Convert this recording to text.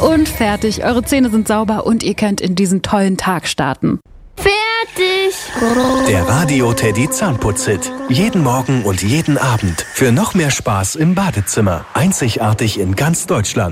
Und fertig. Eure Zähne sind sauber und ihr könnt in diesen tollen Tag starten. Fertig! Der Radio Teddy Zahnputz-Hit. Jeden Morgen und jeden Abend. Für noch mehr Spaß im Badezimmer. Einzigartig in ganz Deutschland.